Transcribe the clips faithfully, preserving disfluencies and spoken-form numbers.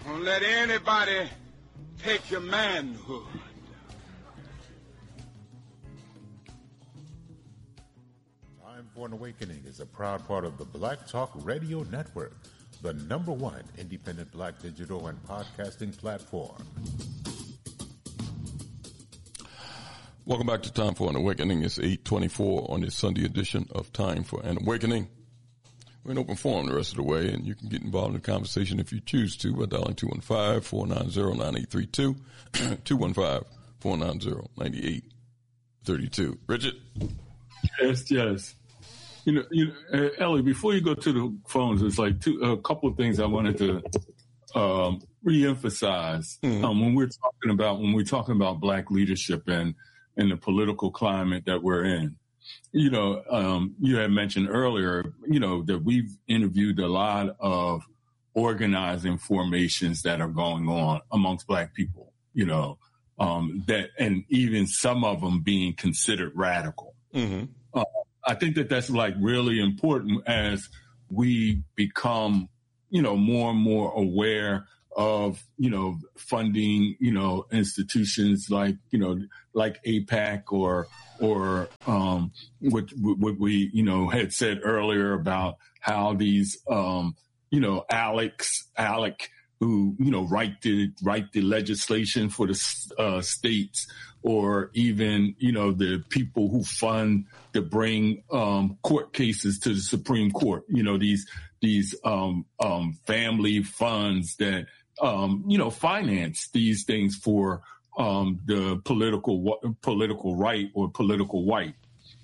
Don't let anybody take your manhood. Time for an Awakening is a proud part of the Black Talk Radio Network, the number one independent black digital and podcasting platform. Welcome back to Time for an Awakening. It's eight twenty-four on this Sunday edition of Time for an Awakening. We're in open forum the rest of the way, and you can get involved in the conversation if you choose to by dialing two one five, four nine zero, nine eight three two, two one five, four nine zero, nine eight three two. Richard? Yes, yes. You know, you know, uh, Ellie, before you go to the phones, there's like two, a couple of things I wanted to um, reemphasize mm-hmm. um, when we're talking about when we're talking about black leadership and and the political climate that we're in. You know, um, you had mentioned earlier, you know, that we've interviewed a lot of organizing formations that are going on amongst black people. You know, um, that and even some of them being considered radical. Mm-hmm. Uh, I think that that's like really important as we become, you know, more and more aware of, you know, funding, you know, institutions like, you know, like AIPAC or, or, um, what, what we, you know, had said earlier about how these, um, you know, Alex, Alec, who, you know, write the, write the legislation for the, uh, states, or even, you know, the people who fund to bring, um, court cases to the Supreme Court, you know, these, these, um, um, family funds that, um, you know, finance these things for, um, the political, political right or political white.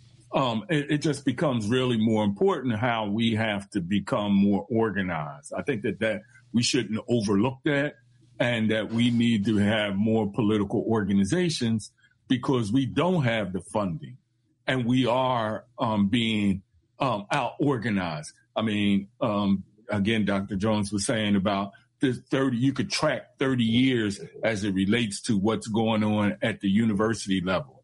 Um, it, it just becomes really more important how we have to become more organized. I think that, that we shouldn't overlook that, and that we need to have more political organizations because we don't have the funding and we are, um, being, um, out organized. I mean, um, again, Doctor Jones was saying about the thirty, you could track thirty years as it relates to what's going on at the university level.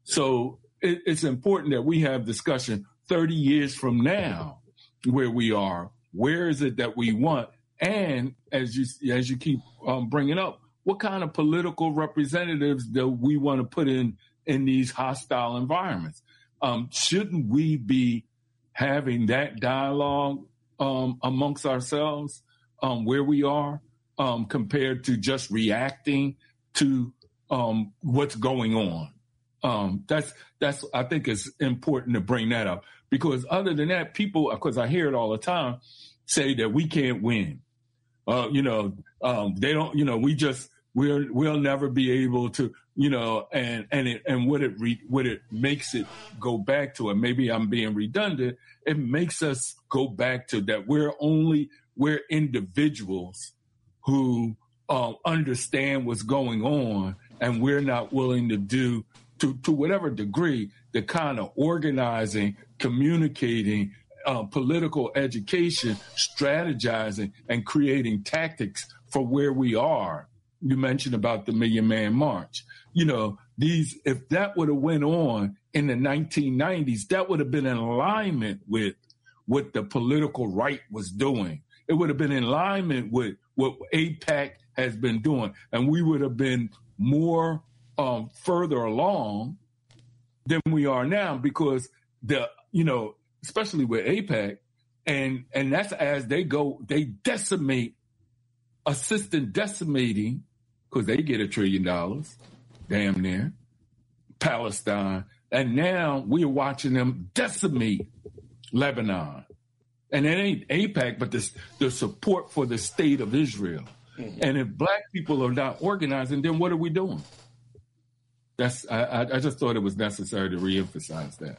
So it, it's important that we have discussion thirty years from now, where we are, where is it that we want? And as you, as you keep um, bringing up, what kind of political representatives do we want to put in, in these hostile environments? Um, shouldn't we be having that dialogue um, amongst ourselves? Um, where we are, um, compared to just reacting to um, what's going on. Um, that's that's I think it's important to bring that up, because other than that, people, because I hear it all the time, say that we can't win. Uh, you know, um, they don't. You know, we just we'll we'll never be able to. You know, and and it, and what it re, what it makes it go back to, and maybe I'm being redundant. It makes us go back to that we're only. We're individuals who uh, understand what's going on, and we're not willing to do, to, to whatever degree, the kind of organizing, communicating, uh, political education, strategizing, and creating tactics for where we are. You mentioned about the Million Man March. You know, these, if that would have went on in the nineteen nineties, that would have been in alignment with what the political right was doing. It would have been in alignment with what AIPAC has been doing, and we would have been more um, further along than we are now, because the, you know, especially with AIPAC, and and that's as they go, they decimate, assistant decimating, because they get a trillion dollars, damn near, Palestine, and now we're watching them decimate Lebanon. And it ain't AIPAC, but the, the support for the state of Israel. Mm-hmm. And if black people are not organizing, then what are we doing? That's I, I just thought it was necessary to reemphasize that.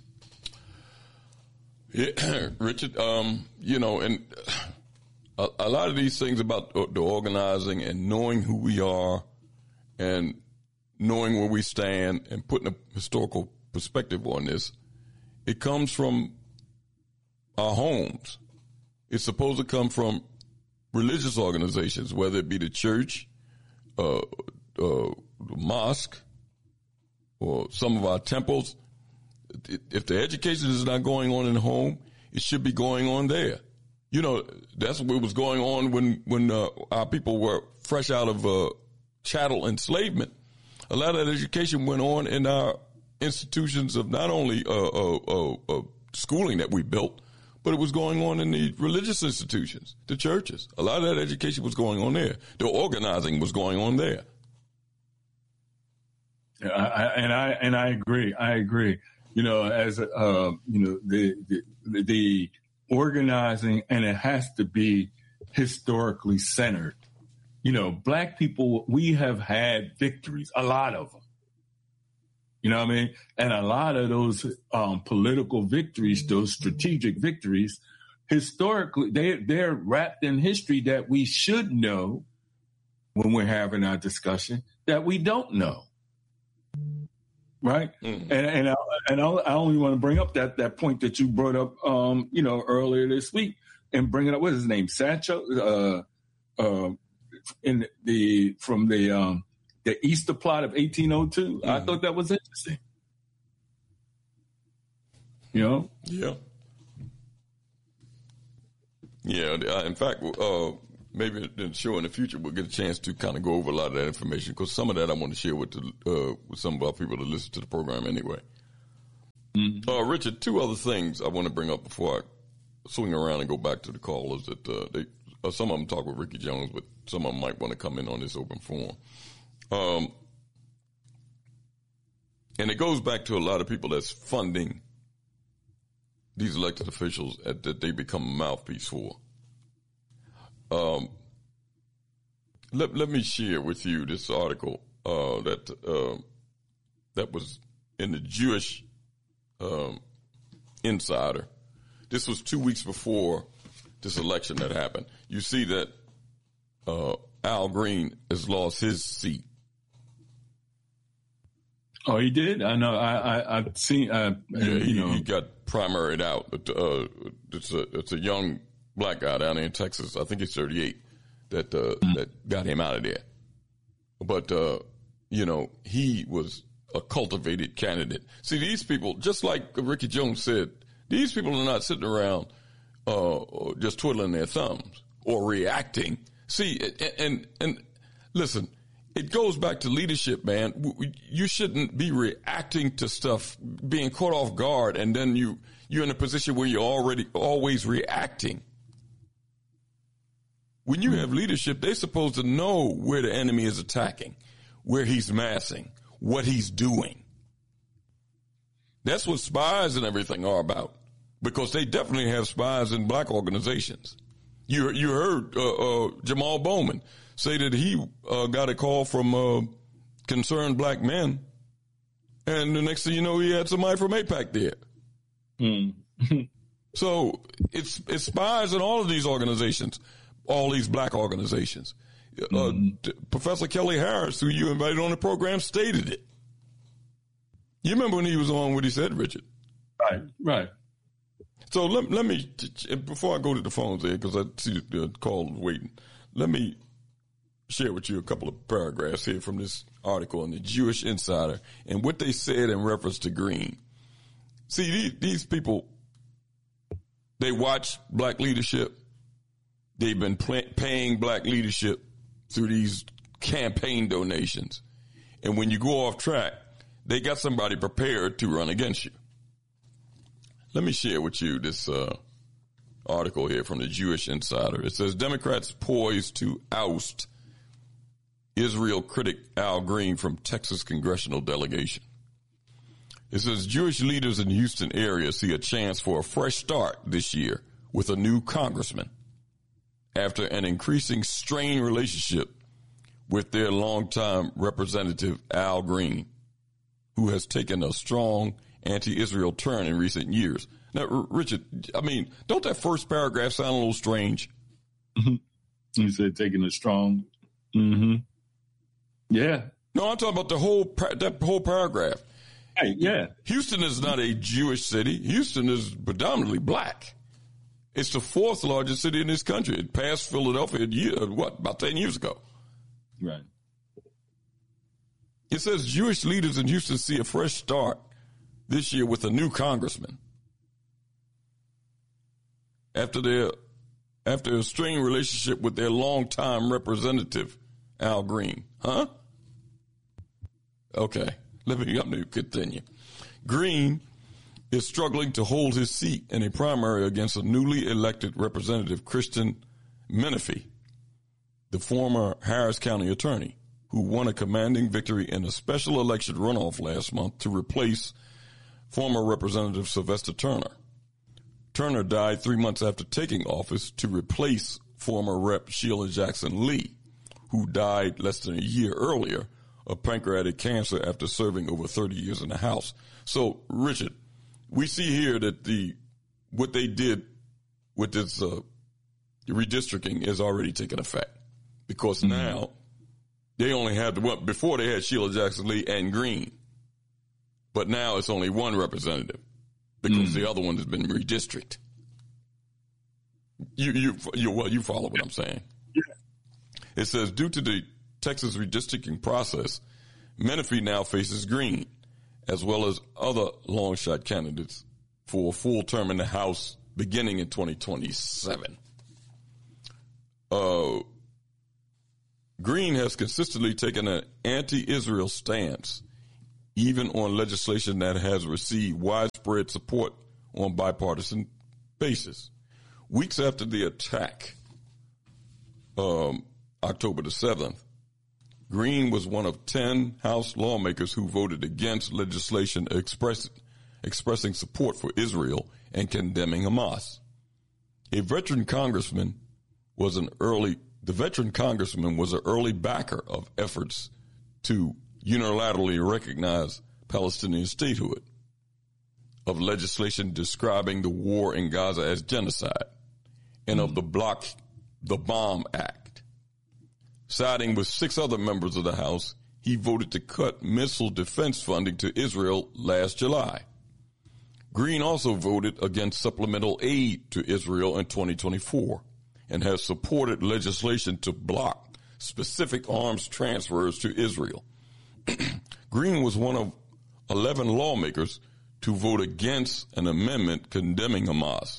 Yeah, Richard, um, you know, and a, a lot of these things about the organizing and knowing who we are and knowing where we stand and putting a historical perspective on this, it comes from our homes. It's supposed to come from religious organizations, whether it be the church, uh, uh, the mosque, or some of our temples. If the education is not going on in the home, it should be going on there. You know, that's what was going on when, when uh, our people were fresh out of uh, chattel enslavement. A lot of that education went on in our institutions of not only uh, uh, uh, uh, schooling that we built, but it was going on in the religious institutions, the churches. A lot of that education was going on there. The organizing was going on there. Yeah, I, and I and I agree. I agree. You know, as uh, you know, the, the the organizing, and it has to be historically centered. You know, Black people, we have had victories, a lot of them. You know what I mean? And a lot of those um, political victories, those strategic victories, historically, they, they're wrapped in history that we should know when we're having our discussion that we don't know. Right? Mm-hmm. And and, I, and I only want to bring up that, that point that you brought up, um, you know, earlier this week and bring it up. What is his name? Sancho? Uh, uh, in the, from the, um, the Easter plot of eighteen oh two. Mm-hmm. I thought that was interesting. You know? Yeah. Yeah. In fact, uh, maybe in the show in the future, we'll get a chance to kind of go over a lot of that information, because some of that I want to share with, the, uh, with some of our people that listen to the program anyway. Mm-hmm. Uh, Richard, two other things I want to bring up before I swing around and go back to the callers. That uh, they, uh, some of them talk with Ricky Jones, but some of them might want to come in on this open forum. Um, and it goes back to a lot of people that's funding these elected officials at, that they become a mouthpiece for. Um, let, let me share with you this article uh, that uh, that was in the Jewish um, Insider. This was two weeks before this election that happened. You see that uh, Al Green has lost his seat. Oh, he did? I know. I, I, I've seen, uh, yeah, you he, know. he got primaried out. But, uh, it's a, it's a young black guy down there in Texas. I think he's thirty-eight that, uh, mm-hmm. that got him out of there. But, uh, you know, he was a cultivated candidate. See, these people, just like Ricky Jones said, these people are not sitting around, uh, just twiddling their thumbs or reacting. See, and, and, and listen, it goes back to leadership, man. You shouldn't be reacting to stuff, being caught off guard, and then you, you're in a position where you're already always reacting. When you have leadership, they're supposed to know where the enemy is attacking, where he's massing, what he's doing. That's what spies and everything are about, because they definitely have spies in black organizations. You, you heard uh, uh, Jamal Bowman say that he uh, got a call from uh, concerned black men, and the next thing you know, he had somebody from AIPAC there. Mm. So it's it's spies in all of these organizations, all these black organizations. Mm. Uh, Professor Kelly Harris, who you invited on the program, stated it. You remember when he was on what he said, Richard? Right, right. So let, let me, before I go to the phones there, because I see the call waiting, let me share with you a couple of paragraphs here from this article in the Jewish Insider and what they said in reference to Green. See, these, these people, they watch black leadership. They've been pay- paying black leadership through these campaign donations. And when you go off track, they got somebody prepared to run against you. Let me share with you this uh, article here from the Jewish Insider. It says, Democrats poised to oust Israel critic Al Green from Texas congressional delegation. It says Jewish leaders in the Houston area see a chance for a fresh start this year with a new congressman after an increasing strained relationship with their longtime representative Al Green, who has taken a strong anti-Israel turn in recent years. Now, R- Richard, I mean, don't that first paragraph sound a little strange? Mm-hmm. You said taking a strong... Mm-hmm. Yeah. No, I'm talking about the whole that whole paragraph. Hey, yeah. Houston is not a Jewish city. Houston is predominantly black. It's the fourth largest city in this country. It passed Philadelphia, year, what, about ten years ago. Right. It says Jewish leaders in Houston see a fresh start this year with a new congressman after their after a strained relationship with their longtime representative, Al Green. Huh? Okay, let me, let me continue. Green is struggling to hold his seat in a primary against a newly elected Representative Christian Menefee, the former Harris County attorney, who won a commanding victory in a special election runoff last month to replace former Representative Sylvester Turner. Turner died three months after taking office to replace former Rep Sheila Jackson Lee, who died less than a year earlier of pancreatic cancer after serving over thirty years in the House. So, Richard, we see here that the what they did with this uh, redistricting is already taking effect, because mm-hmm. now they only had the one before they had Sheila Jackson Lee and Green, but now it's only one representative because mm-hmm. the other one has been redistricted. You you you well you follow what I'm saying? Yeah. It says due to the Texas redistricting process, Menefee now faces Green, as well as other long shot candidates for a full term in the House beginning in twenty twenty-seven. Uh, Green has consistently taken an anti-Israel stance, even on legislation that has received widespread support on bipartisan basis. Weeks after the attack, um, October the seventh, Green was one of ten House lawmakers who voted against legislation express, expressing support for Israel and condemning Hamas. A veteran congressman was an early, the veteran congressman was an early backer of efforts to unilaterally recognize Palestinian statehood, of legislation describing the war in Gaza as genocide, and of the Block the Bomb Act. Siding with six other members of the House, he voted to cut missile defense funding to Israel last July. Green also voted against supplemental aid to Israel in twenty twenty-four and has supported legislation to block specific arms transfers to Israel. Green was one of eleven lawmakers to vote against an amendment condemning Hamas.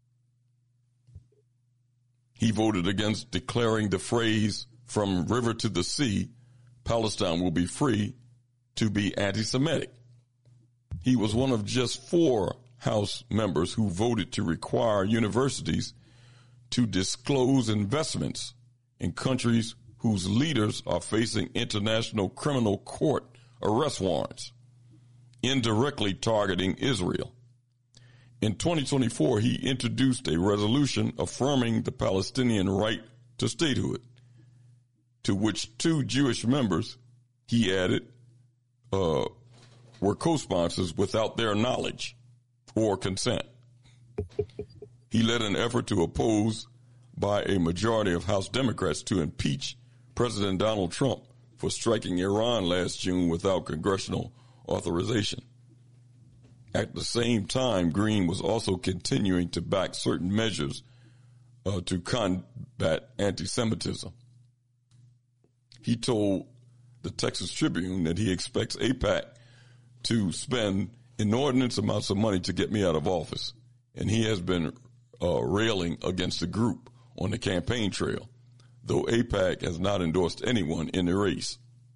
He voted against declaring the phrase "from river to the sea, Palestine will be free" to be anti-Semitic. He was one of just four House members who voted to require universities to disclose investments in countries whose leaders are facing international criminal court arrest warrants, indirectly targeting Israel. In twenty twenty-four, he introduced a resolution affirming the Palestinian right to statehood, to which two Jewish members, he added, uh, were co-sponsors without their knowledge or consent. He led an effort to oppose by a majority of House Democrats to impeach President Donald Trump for striking Iran last June without congressional authorization. At the same time, Green was also continuing to back certain measures uh, to combat anti-Semitism. He told the Texas Tribune that he expects AIPAC to spend inordinate amounts of money to get me out of office, and he has been uh, railing against the group on the campaign trail, though AIPAC has not endorsed anyone in the race.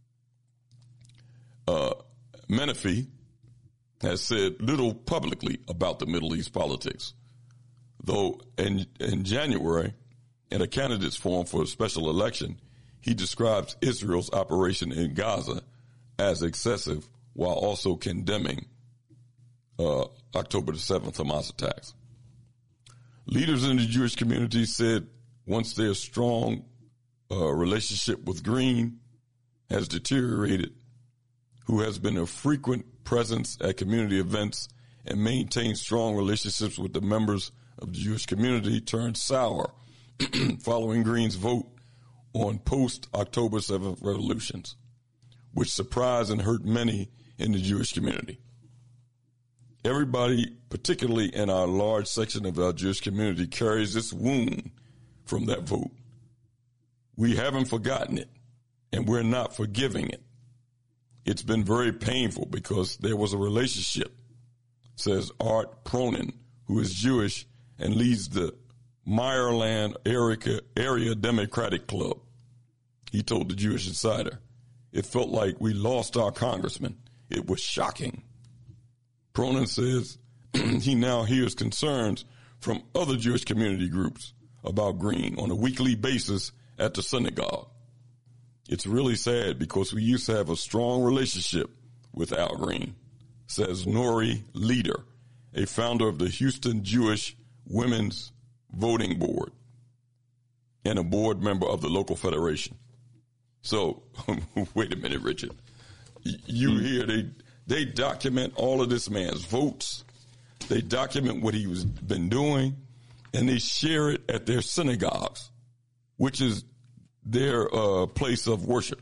Uh, Menefee has said little publicly about the Middle East politics, though in, in January, at a candidates forum for a special election, he describes Israel's operation in Gaza as excessive while also condemning uh, October the seventh Hamas attacks. Leaders in the Jewish community said once their strong uh, relationship with Green has deteriorated, who has been a frequent presence at community events and maintained strong relationships with the members of the Jewish community, turned sour following Green's vote on post-October seventh revolutions, which surprised and hurt many in the Jewish community. Everybody, particularly in our large section of our Jewish community, carries this wound from that vote. We haven't forgotten it, and we're not forgiving it. It's been very painful because there was a relationship, says Art Pronin, who is Jewish and leads the Meyerland area, area Democratic Club. He told the Jewish Insider, "It felt like we lost our congressman. It was shocking." Cronin says he now hears concerns from other Jewish community groups about Green on a weekly basis at the synagogue. "It's really sad because we used to have a strong relationship with Al Green," says Nori Leader, a founder of the Houston Jewish Women's Voting Board and a board member of the local federation. So, wait a minute, Richard. You mm. hear they they document all of this man's votes. They document what he was been doing, and they share it at their synagogues, which is their uh, place of worship.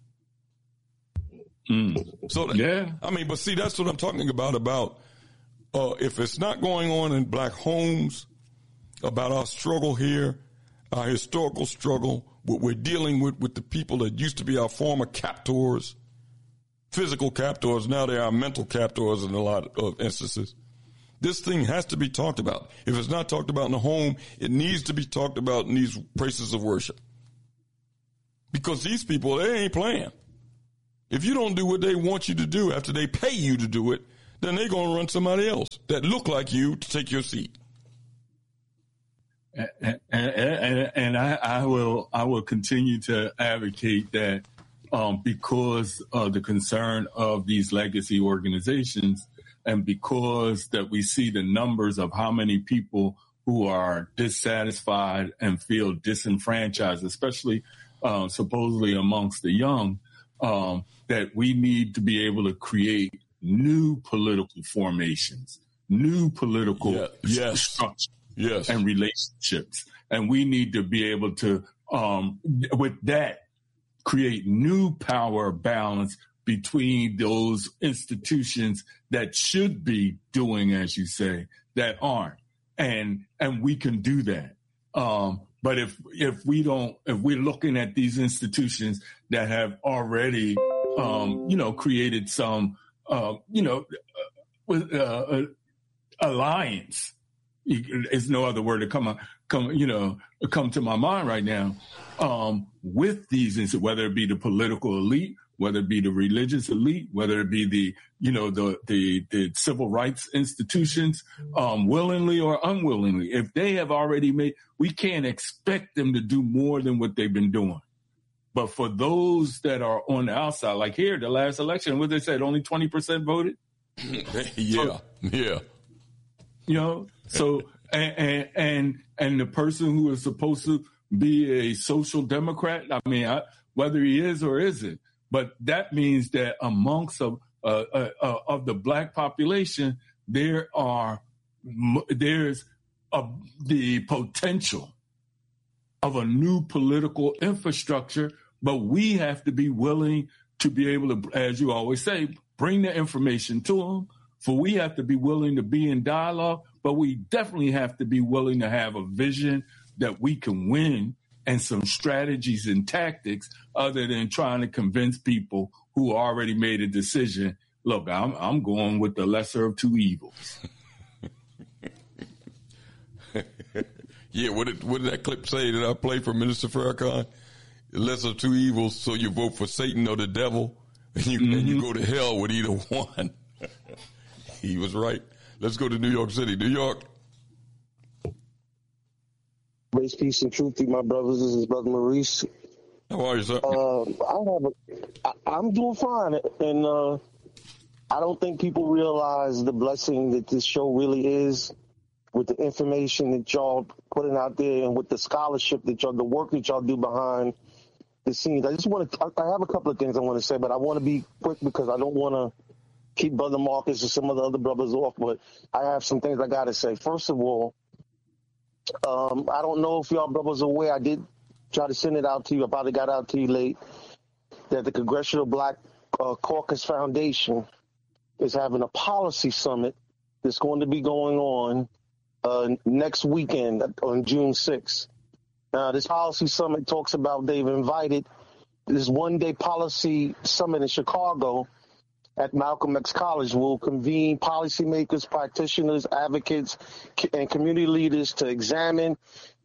Mm. So, yeah, I mean, but see, that's what I'm talking about. About uh, if it's not going on in black homes, about our struggle here, our historical struggle, what we're dealing with with the people that used to be our former captors, physical captors. Now they are mental captors in a lot of instances. This thing has to be talked about. If it's not talked about in the home, it needs to be talked about in these places of worship. Because these people, they ain't playing. If you don't do what they want you to do after they pay you to do it, then they're going to run somebody else that look like you to take your seat. And, and, and, and I, I will I will continue to advocate that um, because of the concern of these legacy organizations, and because that we see the numbers of how many people who are dissatisfied and feel disenfranchised, especially uh, supposedly amongst the young, um, that we need to be able to create new political formations, new political yeah. yes. structures. Yes. And relationships. And we need to be able to, um, with that, create new power balance between those institutions that should be doing, as you say, that aren't. And, and we can do that. Um, but if, if we don't, if we're looking at these institutions that have already, um, you know, created some, uh, you know, with, uh, alliance, there's no other word to come, come, you know, come to my mind right now. Um, with these, whether it be the political elite, whether it be the religious elite, whether it be the, you know, the the, the civil rights institutions, um, willingly or unwillingly, if they have already made, we can't expect them to do more than what they've been doing. But for those that are on the outside, like here, the last election, what they said, only twenty percent voted. yeah, so, yeah. You know, so and, and and the person who is supposed to be a social democrat, I mean, I, whether he is or isn't, but that means that amongst of uh, uh, uh, of the black population, there are there's a, the potential of a new political infrastructure, but we have to be willing to be able to, as you always say, bring the information to them. For we have to be willing to be in dialogue, but we definitely have to be willing to have a vision that we can win and some strategies and tactics other than trying to convince people who already made a decision. Look, I'm, I'm going with the lesser of two evils. Yeah, what did, what did that clip say that I played for Minister Farrakhan? The lesser of two evils, so you vote for Satan or the devil, and you, mm-hmm. and you go to hell with either one. He was right. Let's go to New York City. New York. Grace, peace, and truth to my brothers. This is Brother Maurice. How are you, sir? Uh, I have a, I, I'm doing fine, and uh, I don't think people realize the blessing that this show really is with the information that y'all putting out there and with the scholarship that y'all, the work that y'all do behind the scenes. I just want to, I have a couple of things I want to say, but I want to be quick because I don't want to keep Brother Marcus or some of the other brothers off, but I have some things I got to say. First of all, um, I don't know if y'all brothers are aware, I did try to send it out to you, I probably got out to you late, that the Congressional Black uh, Caucus Foundation is having a policy summit that's going to be going on uh, next weekend on June sixth. Now, this policy summit talks about they've invited this one-day policy summit in Chicago at Malcolm X College will convene policymakers, practitioners, advocates, and community leaders to examine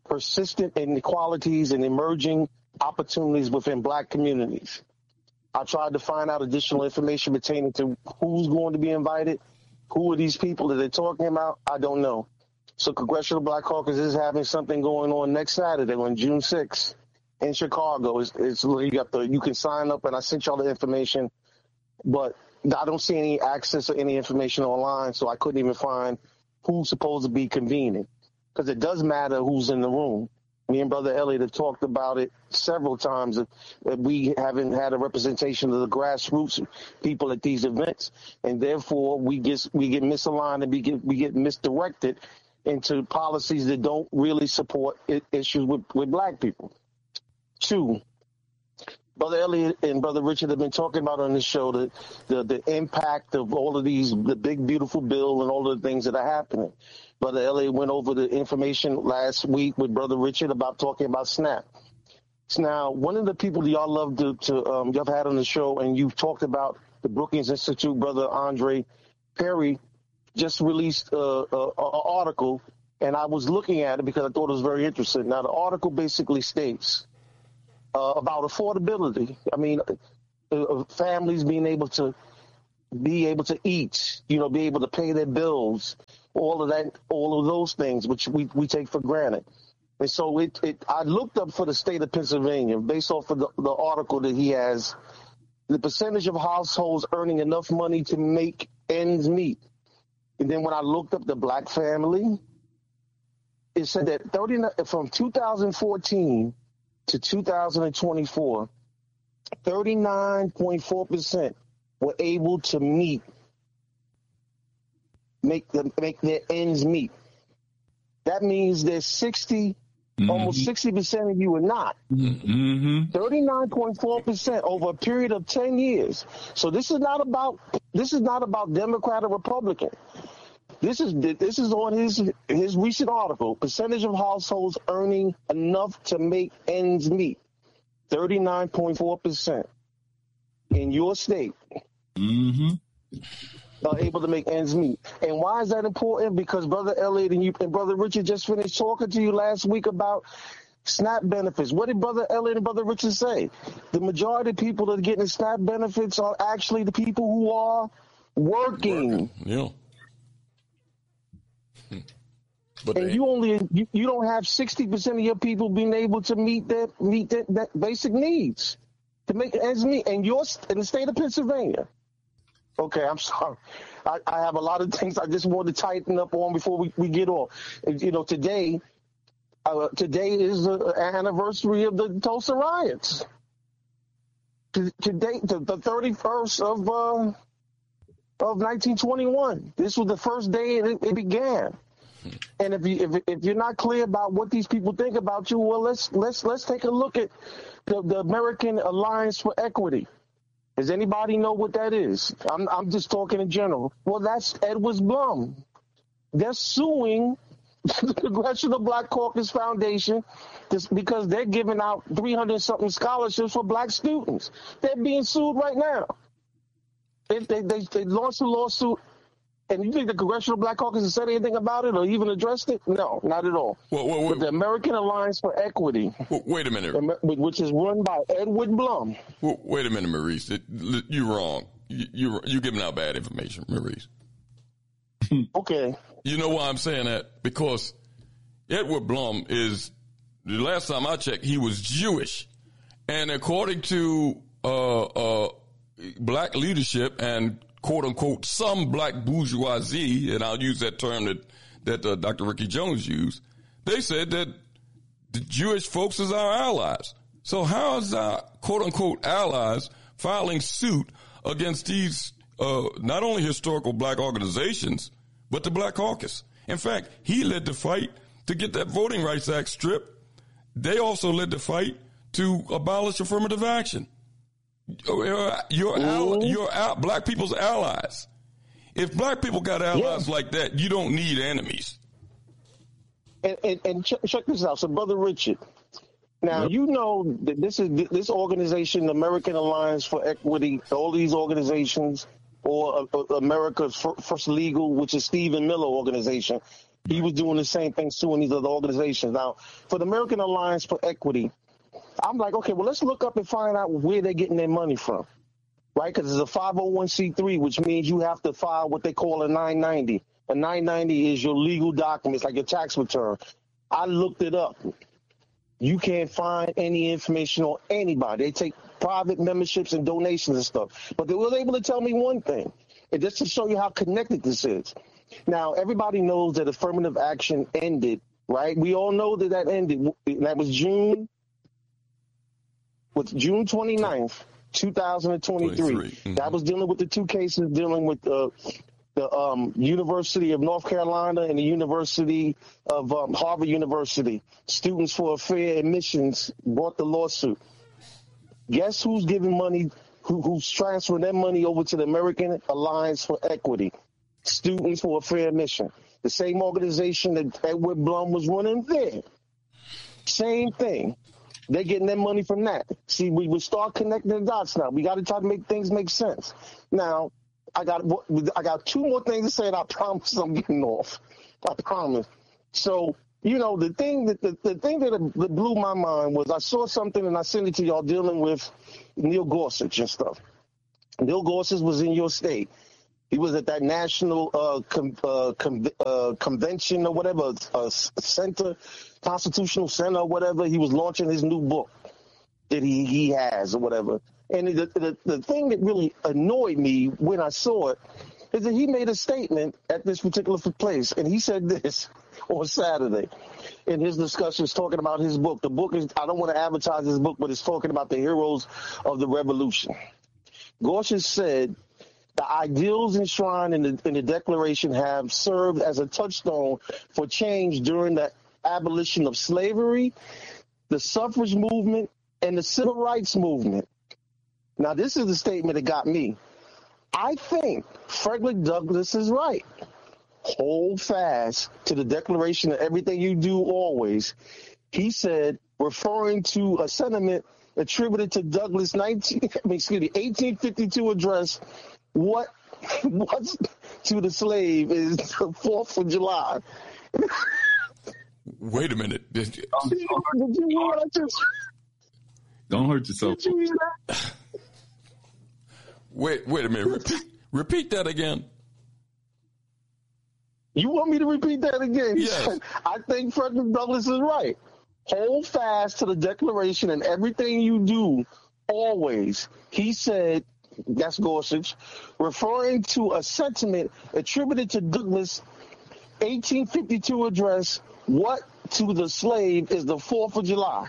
persistent inequalities and emerging opportunities within black communities. I tried to find out additional information pertaining to who's going to be invited. Who are these people that they're talking about? I don't know. So Congressional Black Caucus is having something going on next Saturday on June sixth in Chicago. It's, it's you got the you can sign up, and I sent y'all the information, but I don't see any access or any information online, so I couldn't even find who's supposed to be convening, because it does matter who's in the room. Me and Brother Elliot have talked about it several times, that we haven't had a representation of the grassroots people at these events, and therefore we get we get misaligned and we get we get misdirected into policies that don't really support issues with, with black people. Two, Brother Elliot and Brother Richard have been talking about on this show the, the the impact of all of these, the big beautiful bill and all of the things that are happening. Brother Elliot went over the information last week with Brother Richard about talking about SNAP. Now, one of the people that y'all love to, to um, y'all have had on the show, and you've talked about the Brookings Institute, Brother Andre Perry, just released an article, and I was looking at it because I thought it was very interesting. Now, the article basically states uh, about affordability. I mean, uh, families being able to be able to eat, you know, be able to pay their bills, all of that, all of those things, which we, we take for granted. And so it, it, I looked up for the state of Pennsylvania, based off of the, the article that he has, the percentage of households earning enough money to make ends meet. And then when I looked up the black family, it said that thirty from two thousand fourteen to two thousand twenty-four, thirty-nine point four percent were able to meet, make them make their ends meet. That means there's sixty, mm-hmm. almost sixty percent of you are not. Mm-hmm. thirty-nine point four percent over a period of ten years. So this is not about this is not about Democrat or Republican. This is this is on his his recent article. Percentage of households earning enough to make ends meet. thirty-nine point four percent in your state. Mm-hmm. Are able to make ends meet. And why is that important? Because Brother Elliot and you and Brother Richard just finished talking to you last week about SNAP benefits. What did Brother Elliot and Brother Richard say? The majority of people that are getting SNAP benefits are actually the people who are working. working. Yeah. But and they, you only you, you don't have sixty percent of your people being able to meet that meet that, that basic needs to make ends meet. And you're in the state of Pennsylvania. Okay, I'm sorry. I, I have a lot of things I just want to tighten up on before we, we get off. You know, today, uh, today is the anniversary of the Tulsa riots. Today, the, the thirty-first of uh, of nineteen twenty-one. This was the first day it, it began. And if you if, if you're not clear about what these people think about you, well, let's let's let's take a look at the, the American Alliance for Equity. Does anybody know what that is? I'm I'm just talking in general. Well, that's Edwards Blum. They're suing the Congressional Black Caucus Foundation just because they're giving out three hundred something scholarships for black students. They're being sued right now. They they they, they launched a lawsuit. And you think the Congressional Black Caucus has said anything about it or even addressed it? No, not at all. Well, well, but the American Alliance for Equity, well, wait a minute, which is run by Edward Blum. Well, wait a minute, Maurice. It, you're wrong. You, you're you're giving out bad information, Maurice. Okay. You know why I'm saying that? Because Edward Blum is, the last time I checked, he was Jewish, and according to uh, uh, black leadership and quote unquote, some black bourgeoisie, and I'll use that term that, that uh, Doctor Ricky Jones used, they said that the Jewish folks is our allies. So how is our quote unquote allies filing suit against these, uh, not only historical black organizations, but the Black Caucus? In fact, he led the fight to get that Voting Rights Act stripped. They also led the fight to abolish affirmative action. Your, your, ally, your al- black people's allies. If black people got allies yeah. like that, you don't need enemies. And, and, and check, check this out. So, Brother Richard, now yep. you know that this is this organization, the American Alliance for Equity, all these organizations, or uh, America's First Legal, which is Stephen Miller organization. He was doing the same thing suing these other organizations. Now, for the American Alliance for Equity, I'm like, okay, well, let's look up and find out where they're getting their money from, right? Because it's a five oh one c three, which means you have to file what they call a nine ninety. A nine ninety is your legal documents, like your tax return. I looked it up. You can't find any information on anybody. They take private memberships and donations and stuff. But they were able to tell me one thing, and just to show you how connected this is. Now, everybody knows that affirmative action ended, right? We all know that that ended. That was June, with June twenty-ninth, two thousand twenty-three. Mm-hmm. That was dealing with the two cases dealing with uh, the um, University of North Carolina and the University of um, Harvard University. Students for Fair Admissions brought the lawsuit. Guess who's giving money, who, who's transferring their money over to the American Alliance for Equity? Students for Fair Admission. The same organization that Edward Blum was running there. Same thing. They're getting their money from that. See, we would start connecting the dots now. We got to try to make things make sense. Now, I got I got two more things to say, and I promise I'm getting off. I promise. So, you know, the thing that the, the thing that, that blew my mind was I saw something, and I sent it to y'all dealing with Neil Gorsuch and stuff. Neil Gorsuch was in your state. He was at that national uh, com, uh, com, uh, convention or whatever, uh, center, constitutional center or whatever. He was launching his new book that he, he has or whatever. And the, the, the thing that really annoyed me when I saw it is that he made a statement at this particular place. And he said this on Saturday in his discussions talking about his book. The book is, I don't want to advertise this book, but it's talking about the heroes of the revolution. Gorsuch said, the ideals enshrined in the, in the Declaration have served as a touchstone for change during the abolition of slavery, the suffrage movement, and the civil rights movement. Now, this is the statement that got me. I think Frederick Douglass is right. Hold fast to the Declaration of everything you do always. He said, referring to a sentiment attributed to Douglas' nineteen, I mean, excuse me, eighteen fifty-two address, what what's to the slave is the fourth of July. Wait a minute. Did you, Don't, Did you hear what I just don't hurt yourself. Did you hear that? wait, wait a minute. Repeat, repeat that again. You want me to repeat that again? Yes. I think Frederick Douglass is right. Hold fast to the Declaration and everything you do always. He said, that's Gorsuch, referring to a sentiment attributed to Douglas' eighteen fifty-two address, what to the slave is the fourth of July.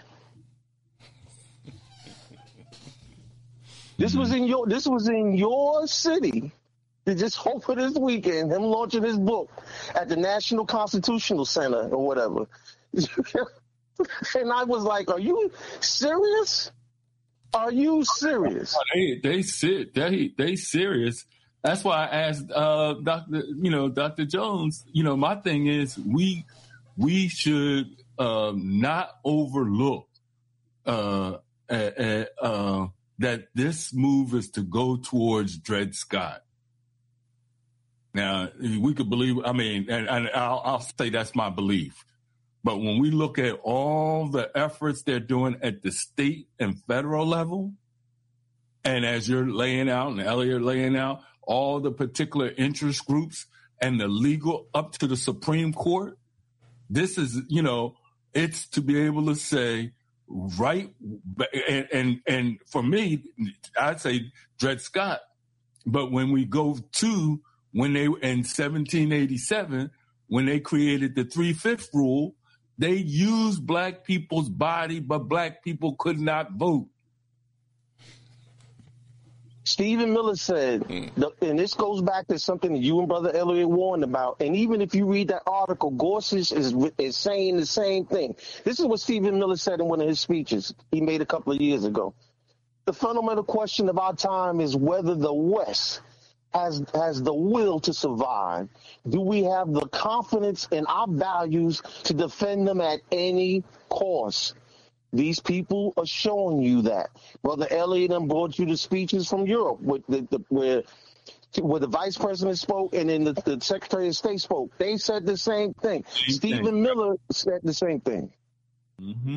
This was in your this was in your city. Just hope for this weekend, him launching his book at the National Constitutional Center or whatever. And I was like, are you serious? Are you serious? They they sit they they serious. That's why I asked uh, Doctor You know Doctor Jones. You know my thing is we we should um, not overlook uh, uh, uh, uh, that this move is to go towards Dred Scott. Now we could believe. I mean, and, and I'll, I'll say that's my belief. But when we look at all the efforts they're doing at the state and federal level, and as you're laying out and Elliot laying out, all the particular interest groups and the legal up to the Supreme Court, this is, you know, it's to be able to say, right, and and, and for me, I'd say Dred Scott. But when we go to when they, in seventeen eighty-seven, when they created the three-fifths rule, they used black people's body, but black people could not vote. Stephen Miller said, mm. and this goes back to something that you and Brother Elliot warned about, and even if you read that article, Gorsuch is, is saying the same thing. This is what Stephen Miller said in one of his speeches he made a couple of years ago. The fundamental question of our time is whether the West has has the will to survive. Do we have the confidence in our values to defend them at any cost? These people are showing you that. Brother Elliot brought you the speeches from Europe with the, the, where where the vice president spoke and then the, the secretary of state spoke. They said the same thing. Same Stephen thing. Miller said the same thing. Mm-hmm.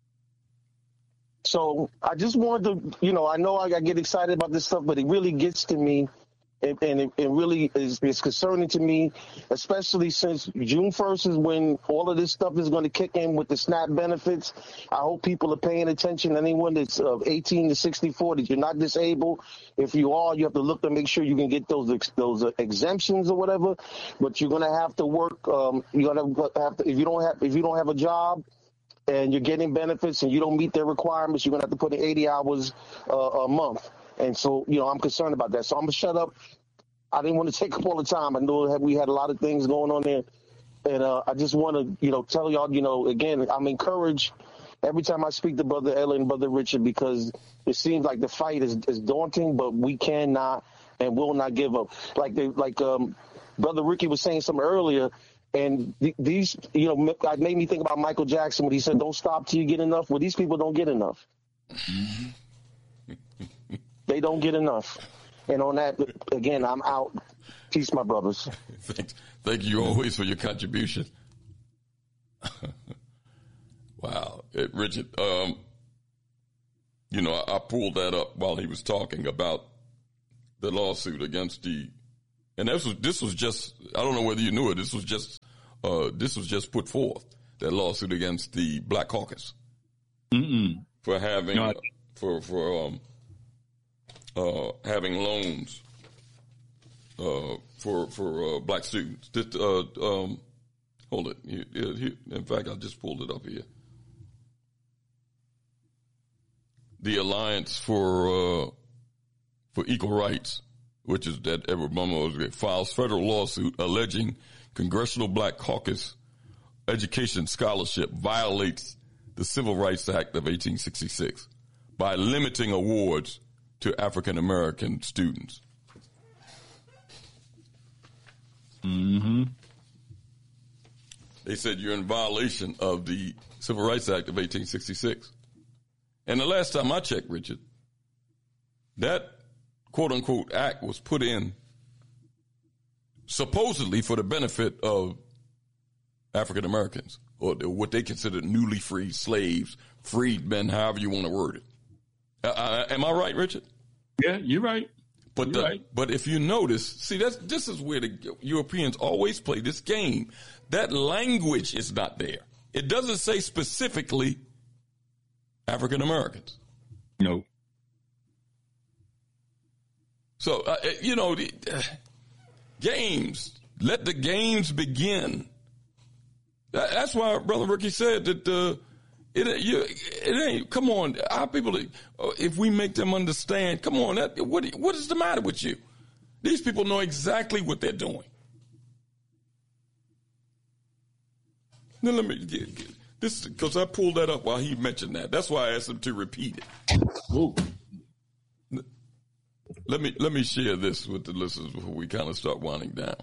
So I just wanted to, you know, I know I, I get excited about this stuff, but it really gets to me. And, and it, it really is, is concerning to me, especially since June first is when all of this stuff is going to kick in with the SNAP benefits. I hope people are paying attention. Anyone that's uh, eighteen to sixty-four, that you're not disabled. If you are, you have to look to make sure you can get those ex- those uh, exemptions or whatever. But you're going to have to work. Um, you're going to have to if you don't have if you don't have a job and you're getting benefits and you don't meet their requirements, you're going to have to put in eighty hours uh, a month. And so, you know, I'm concerned about that. So I'm going to shut up. I didn't want to take up all the time. I know we had a lot of things going on there. And uh, I just want to, you know, tell y'all, you know, again, I'm encouraged every time I speak to Brother Ella and Brother Richard, because it seems like the fight is, is daunting, but we cannot and will not give up. Like they, like um, Brother Ricky was saying something earlier, and th- these, you know, it made me think about Michael Jackson when he said, don't stop till you get enough. Well, these people don't get enough. They don't get enough. And on that, again, I'm out. Peace, my brothers. Thanks. Thank you always for your contribution. Wow. Hey, Richard, um, you know, I, I pulled that up while he was talking about the lawsuit against the, and this was, this was just, I don't know whether you knew it, this was just, uh, this was just put forth, that lawsuit against the Black Caucus. Mm-mm. For having, No, I- for, for, um, Uh, having loans uh, for for uh, black students. This, uh, um, hold it. Here, here, in fact, I just pulled it up here. The Alliance for uh, for Equal Rights, which is that Edward Blum files federal lawsuit alleging Congressional Black Caucus education scholarship violates the Civil Rights Act of eighteen sixty-six by limiting awards to African American students. Mm-hmm. They said you're in violation of the Civil Rights Act of eighteen sixty-six. And the last time I checked, Richard, that quote-unquote act was put in supposedly for the benefit of African Americans, or what they consider newly freed slaves, freedmen, however you want to word it. Uh, am I right, Richard? Yeah, you're right. But you're the, right. but if you notice, see, that's this is where the Europeans always play this game. That language is not there. It doesn't say specifically African Americans. No. So uh, you know, the, uh, games. Let the games begin. That, that's why Brother Ricky said that. Uh, It, you, it ain't, come on, our people, if we make them understand, come on, that, what, what is the matter with you? These people know exactly what they're doing. Now let me get, get this, because I pulled that up while he mentioned that. That's why I asked him to repeat it. Ooh. Let me, let me share this with the listeners before we kind of start winding down.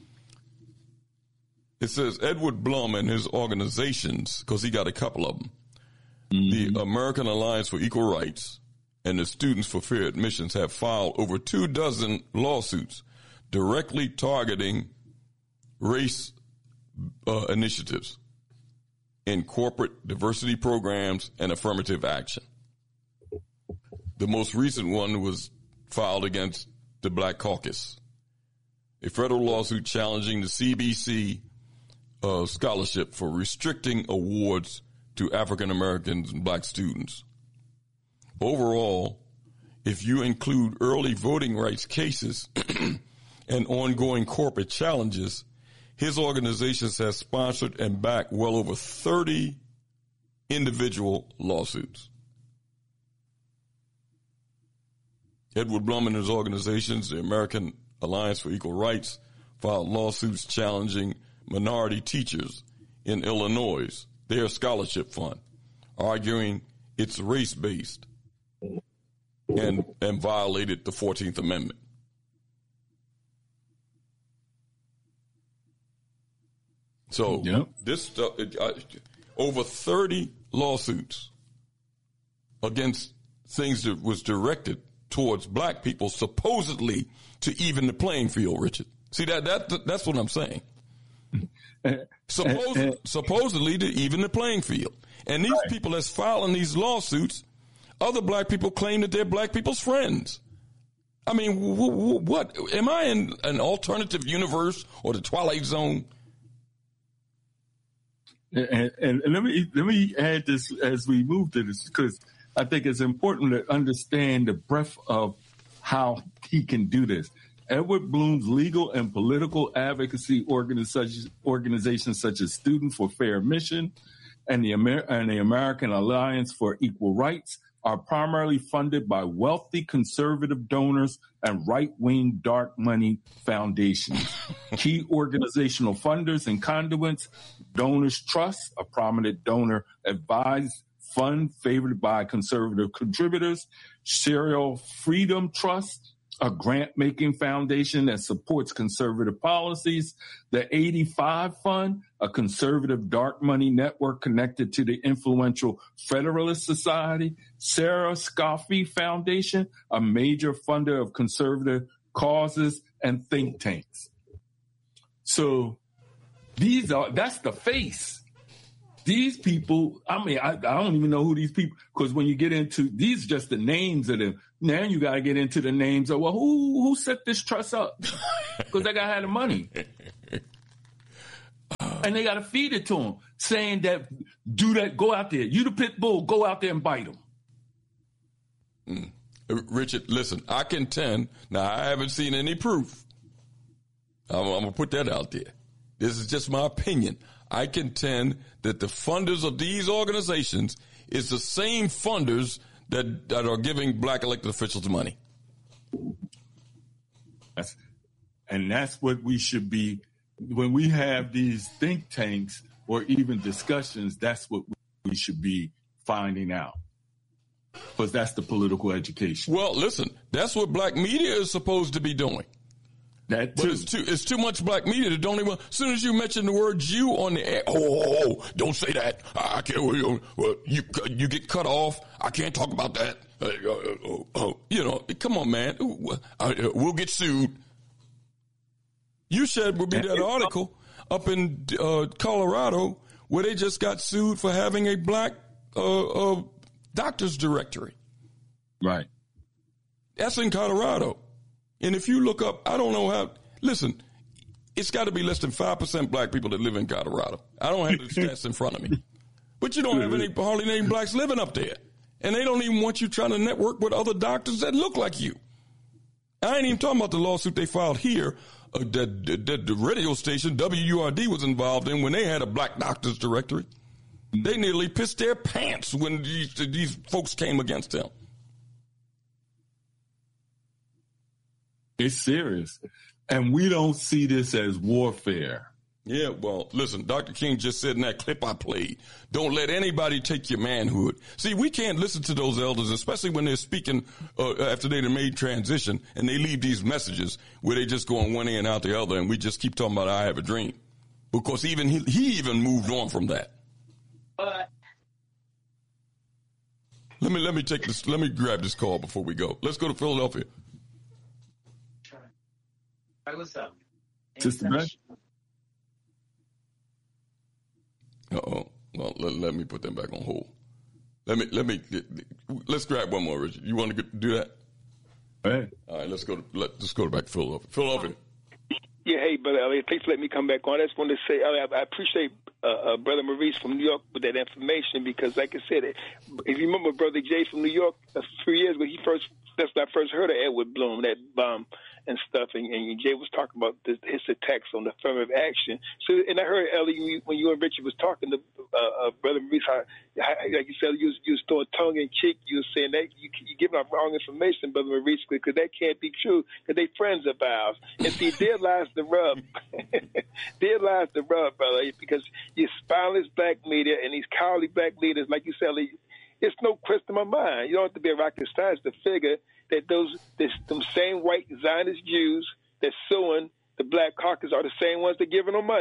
It says Edward Blum and his organizations, because he got a couple of them, mm-hmm. the American Alliance for Equal Rights and the Students for Fair Admissions have filed over two dozen lawsuits directly targeting race uh, initiatives in corporate diversity programs and affirmative action. The most recent one was filed against the Black Caucus, a federal lawsuit challenging the C B C Uh, scholarship for restricting awards to African Americans and black students. Overall, if you include early voting rights cases and ongoing corporate challenges, his organizations have sponsored and backed well over thirty individual lawsuits. Edward Blum and his organizations, the American Alliance for Equal Rights, filed lawsuits challenging minority teachers in Illinois, their scholarship fund, arguing it's race-based and and violated the fourteenth Amendment. So yep. this stuff, uh, over thirty lawsuits against things that was directed towards black people, supposedly to even the playing field, Richard. See, that, that that's what I'm saying. Suppos- supposedly to even the playing field. And these right. people that's filing these lawsuits, other black people claim that they're black people's friends. I mean, w- w- what? Am I in an alternative universe or the Twilight Zone? And, and, and let me let me add this as we move to this, because I think it's important to understand the breadth of how he can do this. Edward Bloom's legal and political advocacy organizations, organizations such as Students for Fair Admission and the, Amer- and the American Alliance for Equal Rights are primarily funded by wealthy conservative donors and right-wing dark money foundations. Key organizational funders and conduits: Donors Trust, a prominent donor advised fund favored by conservative contributors; Serial Freedom Trust, a grant-making foundation that supports conservative policies; the eighty-five Fund, a conservative dark money network connected to the influential Federalist Society; Sarah Scoffey Foundation, a major funder of conservative causes and think tanks. So these are, that's the face. These people, I mean, I, I don't even know who these people, because when you get into, these are just the names of them. Now you got to get into the names of, well, who who set this trust up? Because that guy had the money. And they got to feed it to him, saying that, do that, go out there. You the pit bull, go out there and bite him. Mm. Richard, listen, I contend, now I haven't seen any proof. I'm, I'm going to put that out there. This is just my opinion. I contend that the funders of these organizations is the same funders that, that are giving black elected officials money. That's, and that's what we should be, when we have these think tanks or even discussions, that's what we should be finding out. Because that's the political education. Well, listen, that's what black media is supposed to be doing. That too. But it's too, it's too much black media that don't even, as soon as you mention the word Jew on the air, oh, oh, oh don't say that. I can't, well, you, you get cut off. I can't talk about that. Uh, uh, uh, uh, you know, come on, man. We'll get sued. You said would be that article up in uh, Colorado where they just got sued for having a black uh, uh, doctor's directory. Right. That's in Colorado. And if you look up, I don't know how, listen, it's got to be less than five percent black people that live in Colorado. I don't have the stats in front of me. But you don't have any hardly any blacks living up there. And they don't even want you trying to network with other doctors that look like you. I ain't even talking about the lawsuit they filed here uh, that, that, that the radio station W U R D was involved in when they had a black doctors directory. They nearly pissed their pants when these, these folks came against them. It's serious. And we don't see this as warfare. Yeah, well, listen, Doctor King just said in that clip I played, don't let anybody take your manhood. See, we can't listen to those elders, especially when they're speaking uh, after they've made transition and they leave these messages where they just go on one end out the other and we just keep talking about I have a dream. Because even he, he even moved on from that. Uh, let me let me take this. Let me grab this call before we go. Let's go to Philadelphia. Hi, what's up? Sister Mac? Uh-oh. Well, let, let me put them back on hold. Let me, let me, let's grab one more, Richard. You want to get, do that? All right. All right, let's go to, let, let's go back to Philadelphia. Philadelphia. Yeah, hey, brother Elliot, thanks for letting me come back on. I just wanted to say, I, I appreciate uh, uh, Brother Maurice from New York with that information because, like I said, if you remember Brother Jay from New York, a few years ago, he first, that's when I first heard of Edward Bloom, that bomb and stuff, and, and Jay was talking about this, his attacks on affirmative action. So, and I heard Ellie when you and Richard was talking to uh, uh, Brother Maurice, how, how, like you said, you was, you was throwing tongue in cheek. You was saying that you you giving out wrong information, Brother Maurice, because that can't be true because they friends of ours. And see, there lies the rub. There lies the rub, brother, because you spineless black media and these cowardly black leaders, like you said, Ellie, it's no question in my mind. You don't have to be a rocket scientist to figure that those this, them same white Zionist Jews that's suing the Black Caucus are the same ones that giving them money.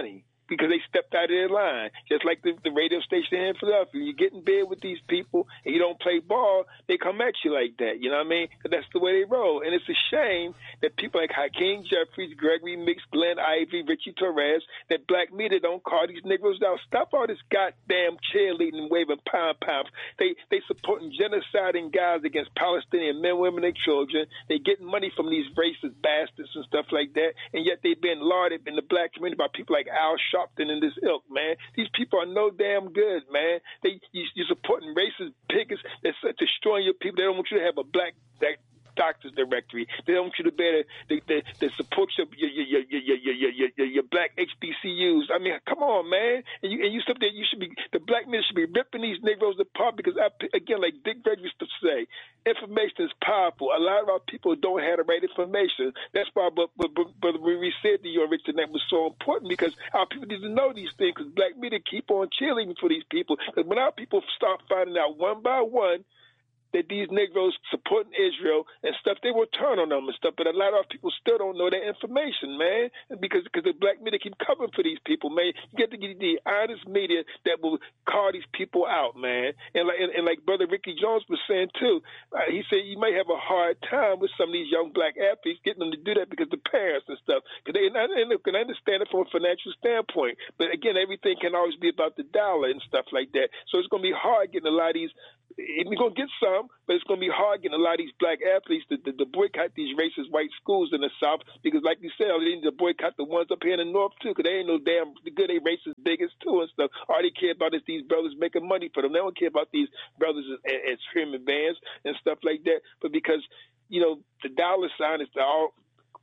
because they stepped out of their line. Just like the, the radio station here in Philadelphia. You get in bed with these people and you don't play ball, they come at you like that. You know what I mean? Because that's the way they roll. And it's a shame that people like Hakeem Jeffries, Gregory Mix, Glenn Ivey, Richie Torres, that black media don't call these Negroes out. Stop all this goddamn cheerleading and waving pom-poms. They they supporting genociding guys against Palestinian men, women, and children. They getting money from these racist bastards and stuff like that, and yet they've been lauded in the black community by people like Al Sharpton and this ilk, man. These people are no damn good, man. They you, you're supporting racist bigots that's destroying your people. They don't want you to have a black that doctor's directory. They don't want you to be able to they, they, they support your your your your your your, your, your, your black H B C Us. I mean, come on, man. And you and you something you should be the black men should be ripping these Negroes apart because I, again, like Dick Gregory used to say, information is powerful. A lot of our people don't have the right information. That's why but but Brother Marie said to you, Richard, that was so important because our people need to know these things because black media keep on cheerleading for these people. Because when our people start finding out one by one that these Negroes supporting Israel and stuff, they will turn on them and stuff. But a lot of people still don't know that information, man, because because the black media keep covering for these people, man. You get to get the honest media that will call these people out, man. And like and, and like Brother Ricky Jones was saying too, uh, he said you may have a hard time with some of these young black athletes getting them to do that because the parents and stuff. Because they and I, and look, and I understand it from a financial standpoint, but again, everything can always be about the dollar and stuff like that. So it's going to be hard getting a lot of these. We're going to get some, but it's going to be hard getting a lot of these black athletes to, to, to boycott these racist white schools in the South because, like you said, they need to boycott the ones up here in the North, too, because they ain't no damn good. They racist bigots, too, and stuff. All they care about is these brothers making money for them. They don't care about these brothers as, as human bands and stuff like that. But because, you know, the dollar sign is the all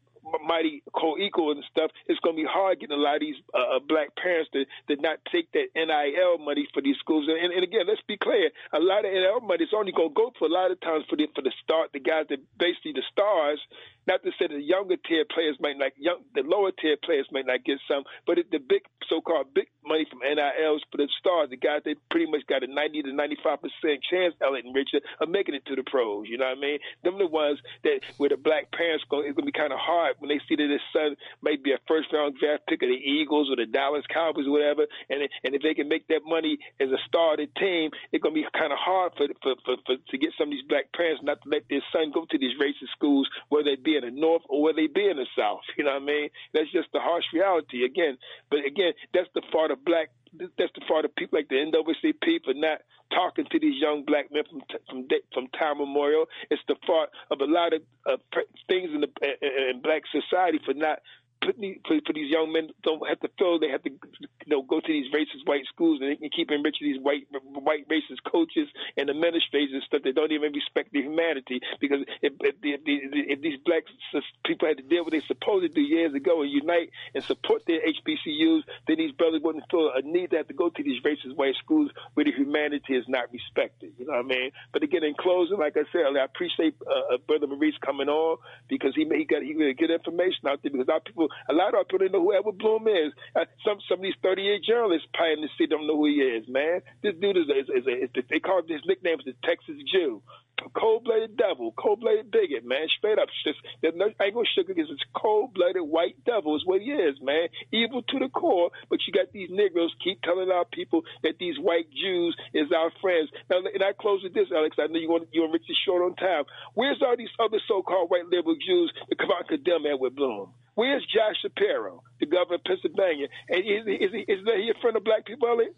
mighty co-equal and stuff, it's going to be hard getting a lot of these uh, black parents to, to not take that N I L money for these schools. And, and again, let's be clear, a lot of N I L money is only going to go for a lot of times for the for the start, the guys that basically the stars. Not to say the younger tier players might not, young, the lower tier players might not get some, but it, the big so-called big money from N I Ls for the stars, the guys that pretty much got a ninety to ninety-five percent chance, Elliot and Richard, of making it to the pros. You know what I mean? Them the ones that where the black parents go, it's going to be kind of hard when they see that their son might be a first-round draft pick of the Eagles or the Dallas Cowboys or whatever, and and if they can make that money as a star of the team, it's going to be kind of hard for, for, for, for to get some of these black parents not to let their son go to these racist schools, whether they be in the North or whether they be in the South. You know what I mean? That's just the harsh reality. Again, but again, that's the fault of black. That's the fault of people like the N double A C P for not talking to these young black men from from from time memorial. It's the fault of a lot of uh, things in the in black society for not. These, for, for these young men don't have to feel they have to, you know, go to these racist white schools and they can keep enriching these white white racist coaches and administrators and stuff that don't even respect their humanity. Because if, if, if, if these black people had to deal with what they supposed to do years ago and unite and support their H B C Us, then these brothers wouldn't feel a need to have to go to these racist white schools where the humanity is not respected. You know what I mean? But again, in closing, like I said, I appreciate uh, Brother Maurice coming on because he he got he got good information out there because our people. A lot of our people don't know who Edward Bloom is. Uh, some some of these thirty-eight journalists probably in the city don't know who he is, man. This dude is, is, is, a, is a, they call his nickname is the Texas Jew. Cold-blooded devil, cold-blooded bigot, man. Straight up. Just, no, I ain't gonna sugar because it's cold-blooded white devil is what he is, man. Evil to the core, but you got these Negroes keep telling our people that these white Jews is our friends. Now, and I close with this, Alex. I know you want you and Richard short on time. Where's all these other so-called white liberal Jews that come out and condemn Edward Bloom? Where's Josh Shapiro, the governor of Pennsylvania? And is, is, he, is he a friend of black people, Elliot?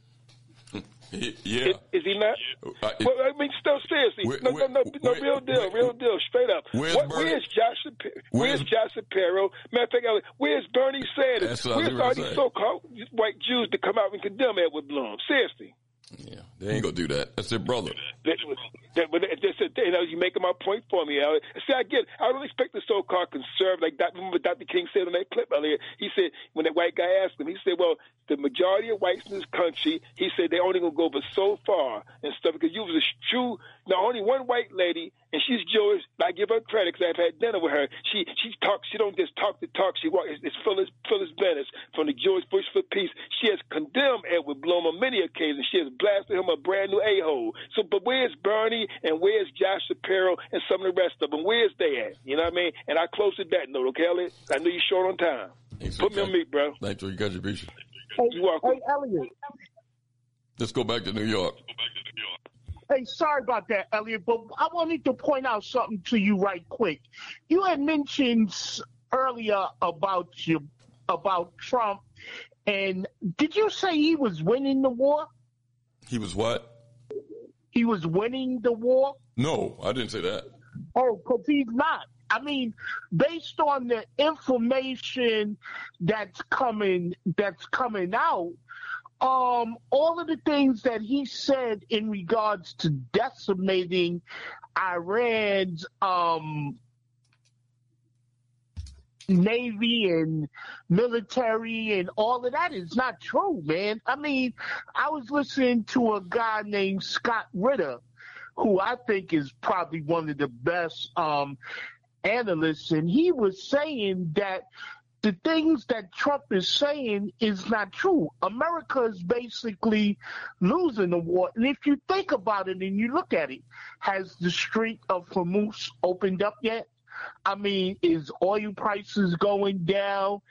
Yeah. Is, is he not? Uh, well, I mean, still seriously. Where, no, no, no, no, where, real deal, where, real deal, straight up. Where's, what, Bernie, where's Josh Shapiro? Where's, where's Josh Shapiro? Matter of fact, where's Bernie Sanders? Where's all these so-called white Jews to come out and condemn Edward Bloom? Seriously. Yeah, they ain't gonna do that. That's their brother. That, that, but that's, you know, you making my point for me, Elliot. See, I get. I don't expect the so-called conservative, like that. Remember Doctor King said on that clip earlier. He said when that white guy asked him, he said, "Well, the majority of whites in this country," he said, "they only gonna go but so far and stuff because you was a true." Now, only one white lady, and she's Jewish. I give her credit because I've had dinner with her. She she talks. She don't just talk to talk. She walks. It's Phyllis Phyllis Bennett from the Jewish Bush for Peace. She has condemned Edward Bloom on many occasions. She has blasted him a brand new a-hole. So, but where's Bernie and where's Josh Shapiro and some of the rest of them? Where's they at? You know what I mean? And I close with that note, okay, Elliot? I know you're short on time. Thanks Put me on mute, bro. Thanks for your contribution. Hey, You're welcome. hey, Elliot. Let's go back to New York. Hey, sorry about that, Elliot, but I wanted to point out something to you right quick. You had mentioned earlier about you, about Trump, and did you say he was winning the war? He was what? He was winning the war? No, I didn't say that. Oh, because he's not. I mean, based on the information that's coming that's coming out, um, all of the things that he said in regards to decimating Iran's um, Navy and military and all of that is not true, man. I mean, I was listening to a guy named Scott Ritter, who I think is probably one of the best um, analysts, and he was saying that the things that Trump is saying is not true. America is basically losing the war. And if you think about it and you look at it, has the Strait of Hormuz opened up yet? I mean, is oil prices going down?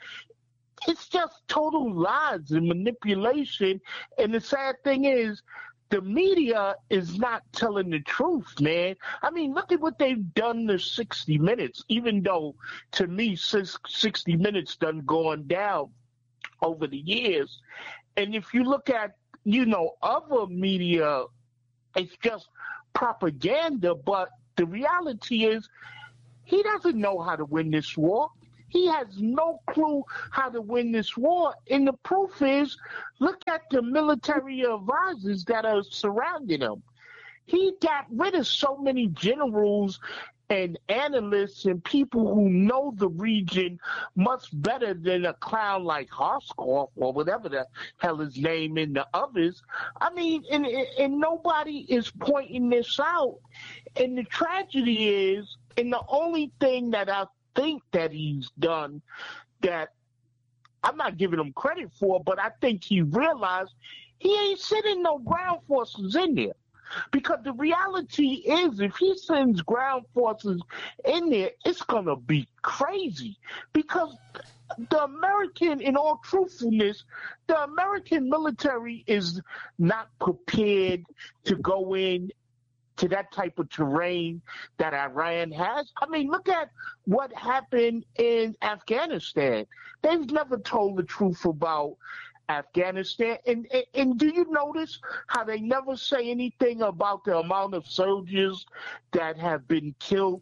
It's just total lies and manipulation. And the sad thing is, the media is not telling the truth, man. I mean, look at what they've done to sixty minutes, even though, to me, sixty minutes done gone down over the years. And if you look at, you know, other media, it's just propaganda. But the reality is, he doesn't know how to win this war. He has no clue how to win this war. And the proof is, look at the military advisors that are surrounding him. He got rid of so many generals and analysts and people who know the region much better than a clown like Hoskov or whatever the hell his name and the others. I mean, and, and nobody is pointing this out. And the tragedy is, and the only thing that I think that he's done that I'm not giving him credit for, but I think he realized he ain't sending no ground forces in there. Because the reality is, if he sends ground forces in there, it's going to be crazy. Because the American, in all truthfulness, the American military is not prepared to go in to that type of terrain that Iran has. I mean, look at what happened in Afghanistan. They've never told the truth about Afghanistan. And, and, and do you notice how they never say anything about the amount of soldiers that have been killed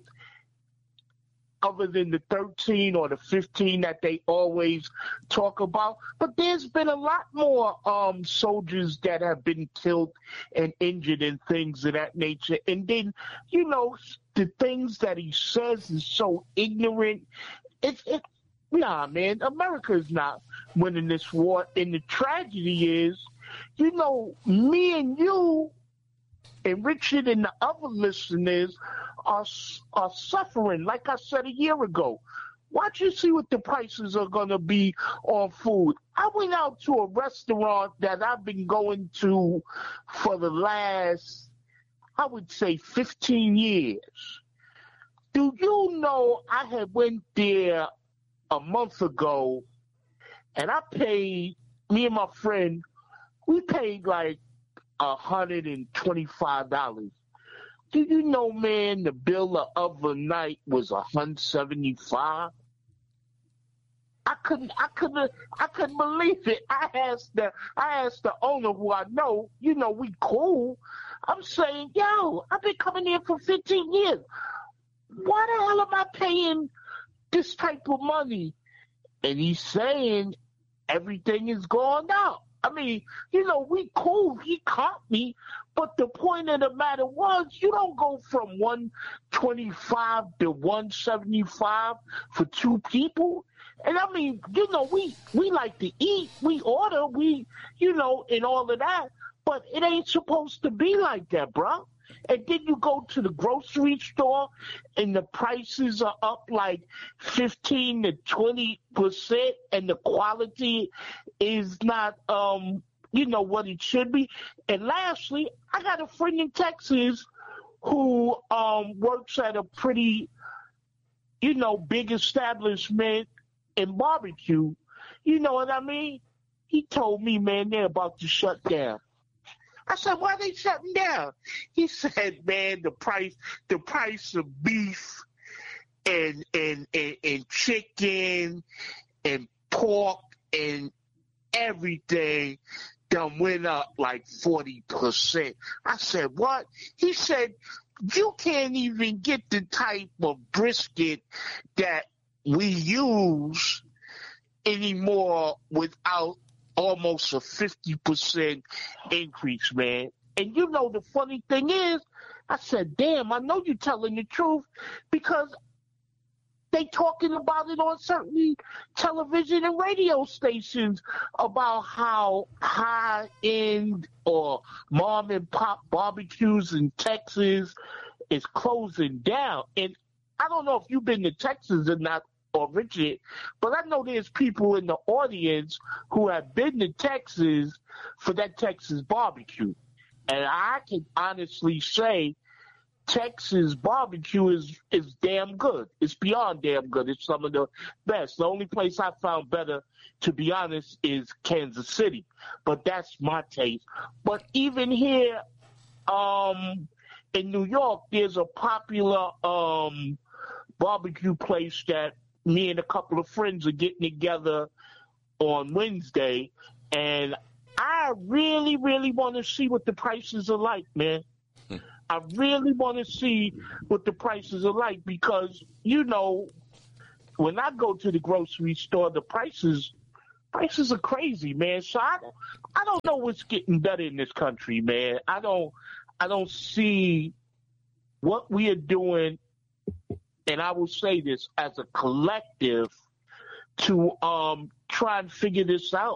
other than the thirteen or the fifteen that they always talk about? But there's been a lot more um, soldiers that have been killed and injured and things of that nature. And then, you know, the things that he says is so ignorant. It's it, nah, man, America is not winning this war. And the tragedy is, you know, me and you and Richard and the other listeners are are suffering. Like I said a year ago, watch you see what the prices are going to be on food. I went out to a restaurant that I've been going to for the last, I would say, fifteen years. Do you know I had went there a month ago, and I paid, me and my friend, we paid like one hundred twenty-five dollars. Do you know, man, the bill the other night was one hundred seventy-five dollars? I couldn't, I couldn't, I couldn't believe it. I asked the, I asked the owner, who I know, you know, we cool. I'm saying, yo, I've been coming here for fifteen years. Why the hell am I paying this type of money? And he's saying everything is going up. I mean, you know, we cool. He caught me. But the point of the matter was, you don't go from one twenty-five to one seventy-five for two people. And I mean, you know, we, we like to eat, we order, we, you know, and all of that. But it ain't supposed to be like that, bro. And then you go to the grocery store and the prices are up like fifteen to twenty percent and the quality is not, um, you know, what it should be. And lastly, I got a friend in Texas who um, works at a pretty, you know, big establishment in barbecue. You know what I mean? He told me, man, they're about to shut down. I said, why are they shutting down? He said, man, the price, the price of beef and and and, and chicken and pork and everything done went up like forty percent. I said, what? He said, you can't even get the type of brisket that we use anymore without almost a fifty percent increase, man. And you know the funny thing is, I said, damn, I know you're telling the truth because they talking about it on certain television and radio stations about how high-end or mom-and-pop barbecues in Texas is closing down. And I don't know if you've been to Texas or not, or Richard, but I know there's people in the audience who have been to Texas for that Texas barbecue. And I can honestly say Texas barbecue is, is damn good. It's beyond damn good. It's some of the best. The only place I found better, to be honest, is Kansas City. But that's my taste. But even here um, in New York, there's a popular um, barbecue place that me and a couple of friends are getting together on Wednesday, and I really, really want to see what the prices are like, man. I really want to see what the prices are like because, you know, when I go to the grocery store, the prices prices are crazy, man. So I, I don't know what's getting better in this country, man. I don't I don't see what we are doing. And I will say this as a collective to um, try and figure this out.